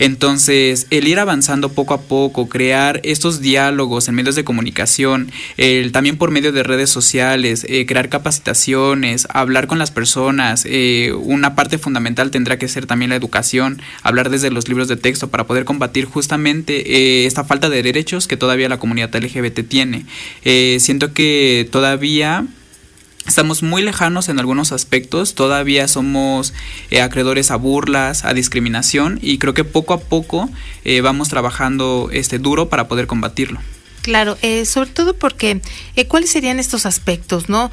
Entonces, el ir avanzando poco a poco, crear estos diálogos en medios de comunicación, también por medio de redes sociales, crear capacitaciones, hablar con las personas, una parte fundamental tendrá que ser también la educación, hablar desde los libros de texto para poder combatir justamente esta falta de derechos que todavía la comunidad LGBT tiene. Siento que todavía estamos muy lejanos en algunos aspectos, todavía somos acreedores a burlas, a discriminación, y creo que poco a poco vamos trabajando duro para poder combatirlo. Claro, sobre todo porque ¿cuáles serían estos aspectos, no?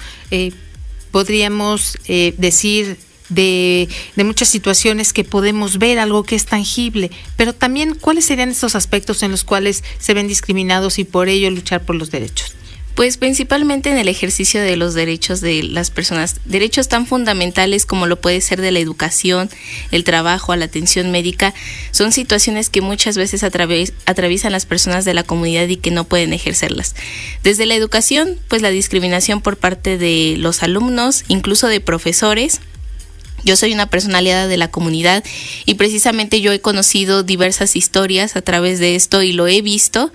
Podríamos decir de muchas situaciones que podemos ver algo que es tangible, pero también ¿cuáles serían estos aspectos en los cuales se ven discriminados y por ello luchar por los derechos? Pues principalmente en el ejercicio de los derechos de las personas, derechos tan fundamentales como lo puede ser de la educación, el trabajo, a la atención médica, son situaciones que muchas veces atraviesan las personas de la comunidad y que no pueden ejercerlas. Desde la educación, pues la discriminación por parte de los alumnos, incluso de profesores. Yo soy una persona aliada de la comunidad y precisamente yo he conocido diversas historias a través de esto y lo he visto,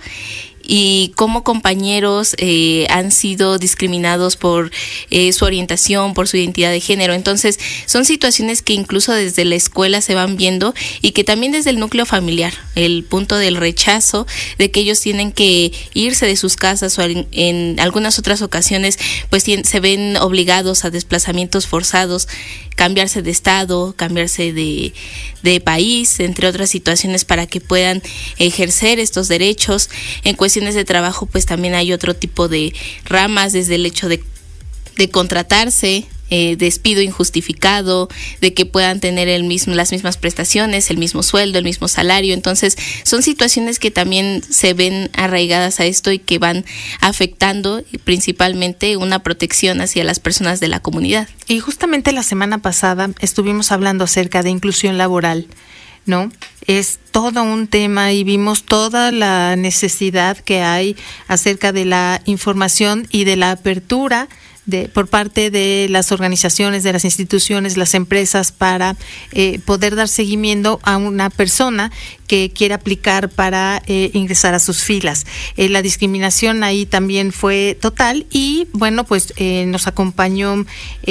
y cómo compañeros han sido discriminados por su orientación, por su identidad de género. Entonces, son situaciones que incluso desde la escuela se van viendo y que también desde el núcleo familiar, el punto del rechazo, de que ellos tienen que irse de sus casas o en algunas otras ocasiones, pues se ven obligados a desplazamientos forzados, cambiarse de estado, cambiarse de país, entre otras situaciones, para que puedan ejercer estos derechos. En cuestiones de trabajo, pues también hay otro tipo de ramas, desde el hecho de contratarse, despido injustificado, de que puedan tener las mismas prestaciones, el mismo sueldo, el mismo salario. Entonces, son situaciones que también se ven arraigadas a esto y que van afectando principalmente una protección hacia las personas de la comunidad. Y justamente la semana pasada estuvimos hablando acerca de inclusión laboral, ¿no? Es todo un tema y vimos toda la necesidad que hay acerca de la información y de la apertura por parte de las organizaciones, de las instituciones, las empresas, para poder dar seguimiento a una persona que quiere aplicar para ingresar a sus filas. La discriminación ahí también fue total y bueno, pues nos acompañó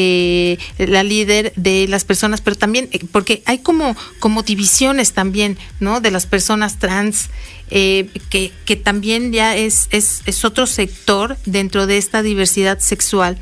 la líder de las personas, pero también porque hay como divisiones también, ¿no? De las personas trans, que también ya es otro sector dentro de esta diversidad sexual,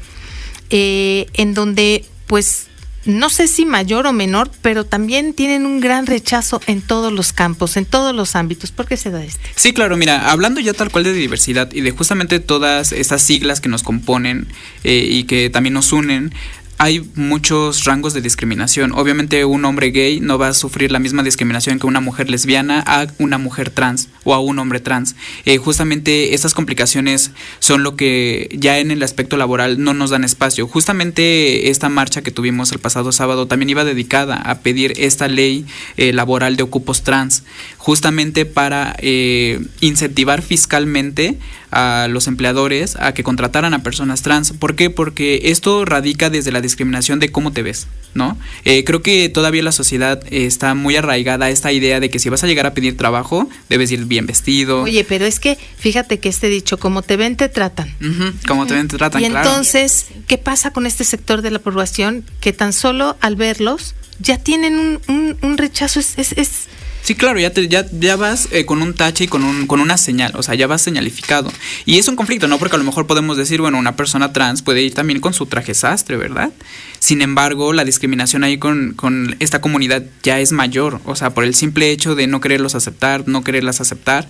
en donde pues no sé si mayor o menor, pero también tienen un gran rechazo en todos los campos, en todos los ámbitos. ¿Por qué se da esto? Sí, claro, mira, hablando ya tal cual de diversidad y de justamente todas estas siglas que nos componen y que también nos unen, hay muchos rangos de discriminación. Obviamente un hombre gay no va a sufrir la misma discriminación que una mujer lesbiana a una mujer trans o a un hombre trans. Justamente estas complicaciones son lo que ya en el aspecto laboral no nos dan espacio. Justamente esta marcha que tuvimos el pasado sábado también iba dedicada a pedir esta ley laboral de ocupos trans, justamente para incentivar fiscalmente a los empleadores a que contrataran a personas trans. ¿Por qué? Porque esto radica desde la discriminación de cómo te ves, ¿no? Creo que todavía la sociedad está muy arraigada a esta idea de que si vas a llegar a pedir trabajo, debes ir bien vestido. Oye, pero es que fíjate que dicho, como te ven, te tratan. Como te ven, te tratan, y claro. Entonces, ¿qué pasa con este sector de la población? Que tan solo al verlos ya tienen un rechazo, Sí, claro, ya vas con un tache y con una señal, o sea, ya vas señalificado. Y es un conflicto, ¿no? Porque a lo mejor podemos decir, bueno, una persona trans puede ir también con su traje sastre, ¿verdad? Sin embargo, la discriminación ahí con esta comunidad ya es mayor, o sea, por el simple hecho de no quererlos aceptar, no quererlas aceptar,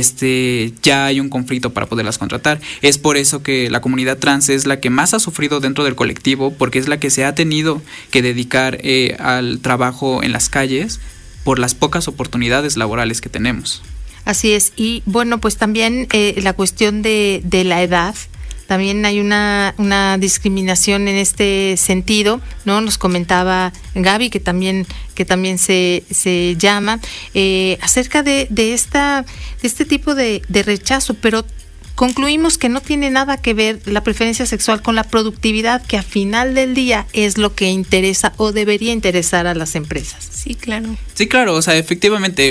ya hay un conflicto para poderlas contratar. Es por eso que la comunidad trans es la que más ha sufrido dentro del colectivo, porque es la que se ha tenido que dedicar al trabajo en las calles, por las pocas oportunidades laborales que tenemos. Así es, y bueno, pues también la cuestión de la edad, también hay una discriminación en este sentido, ¿no? Nos comentaba Gaby, que también se llama, acerca de este tipo de rechazo, pero concluimos que no tiene nada que ver la preferencia sexual con la productividad, que a final del día es lo que interesa o debería interesar a las empresas. Sí, claro. Sí, claro, o sea, efectivamente,